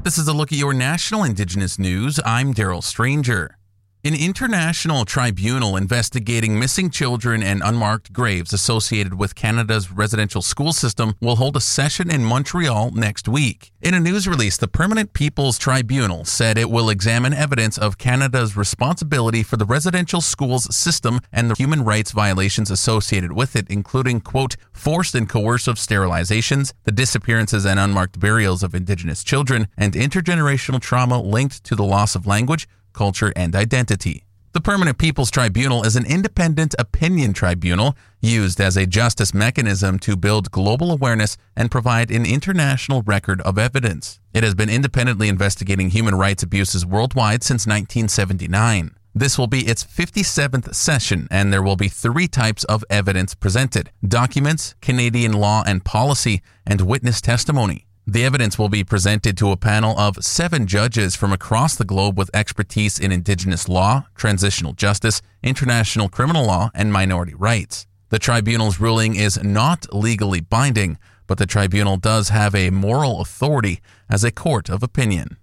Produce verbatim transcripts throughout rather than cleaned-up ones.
This is a look at your national Indigenous news. I'm Daryl Stranger. An international tribunal investigating missing children and unmarked graves associated with Canada's residential school system will hold a session in Montreal next week. In a news release, the Permanent People's Tribunal said it will examine evidence of Canada's responsibility for the residential schools system and the human rights violations associated with it, including, quote, forced and coercive sterilizations, the disappearances and unmarked burials of Indigenous children, and intergenerational trauma linked to the loss of language, culture, and identity. The Permanent People's Tribunal is an independent opinion tribunal used as a justice mechanism to build global awareness and provide an international record of evidence. It has been independently investigating human rights abuses worldwide since nineteen seventy-nine. This will be its fifty-seventh session, and there will be three types of evidence presented: documents, Canadian law and policy, and witness testimony. The evidence will be presented to a panel of seven judges from across the globe with expertise in Indigenous law, transitional justice, international criminal law, and minority rights. The tribunal's ruling is not legally binding, but the tribunal does have a moral authority as a court of opinion.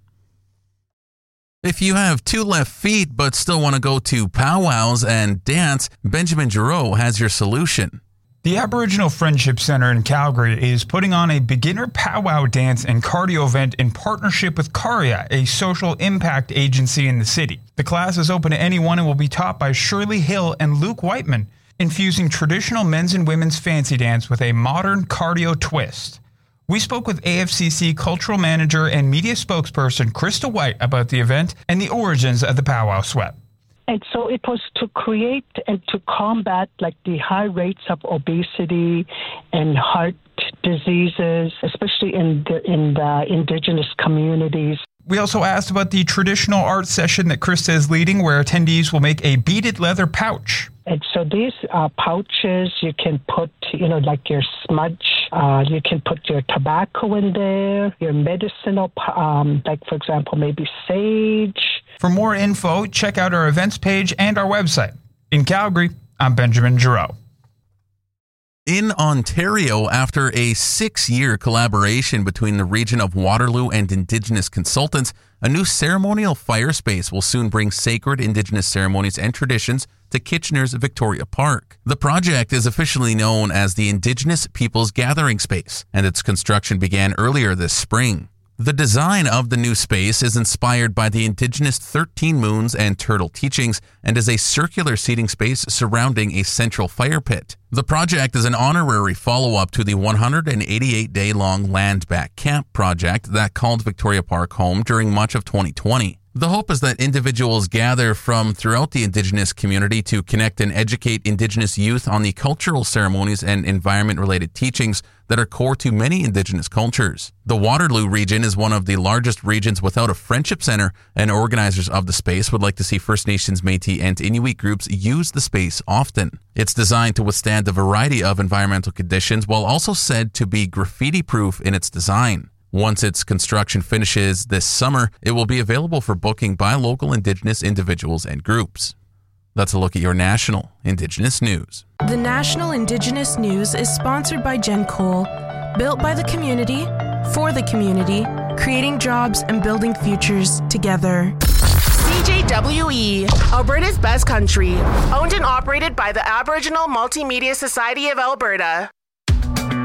If you have two left feet but still want to go to powwows and dance, Benjamin Giroux has your solution. The Aboriginal Friendship Centre in Calgary is putting on a beginner powwow dance and cardio event in partnership with Caria, a social impact agency in the city. The class is open to anyone and will be taught by Shirley Hill and Luke Whiteman, infusing traditional men's and women's fancy dance with a modern cardio twist. We spoke with A F C C Cultural Manager and Media Spokesperson Krista White about the event and the origins of the powwow sweat. And so it was to create and to combat like the high rates of obesity and heart diseases, especially in the, in the Indigenous communities. We also asked about the traditional art session that Krista is leading, where attendees will make a beaded leather pouch. And so these uh, pouches, you can put, you know, like your smudge, uh, you can put your tobacco in there, your medicinal, um, like, for example, maybe sage. For more info, check out our events page and our website. In Calgary, I'm Benjamin Giroux. In Ontario, after a six-year collaboration between the region of Waterloo and Indigenous consultants, a new ceremonial fire space will soon bring sacred Indigenous ceremonies and traditions to Kitchener's Victoria Park. The project is officially known as the Indigenous Peoples Gathering Space, and its construction began earlier this spring. The design of the new space is inspired by the Indigenous thirteen Moons and Turtle teachings and is a circular seating space surrounding a central fire pit. The project is an honorary follow-up to the one hundred eighty-eight day long Land Back Camp project that called Victoria Park home during much of twenty twenty. The hope is that individuals gather from throughout the Indigenous community to connect and educate Indigenous youth on the cultural ceremonies and environment-related teachings that are core to many Indigenous cultures. The Waterloo region is one of the largest regions without a friendship center, and organizers of the space would like to see First Nations, Métis, and Inuit groups use the space often. It's designed to withstand a variety of environmental conditions while also said to be graffiti-proof in its design. Once its construction finishes this summer, it will be available for booking by local Indigenous individuals and groups. That's a look at your national Indigenous news. The National Indigenous News is sponsored by Gen Coal, built by the community, for the community, creating jobs and building futures together. C J W E, Alberta's best country, owned and operated by the Aboriginal Multimedia Society of Alberta.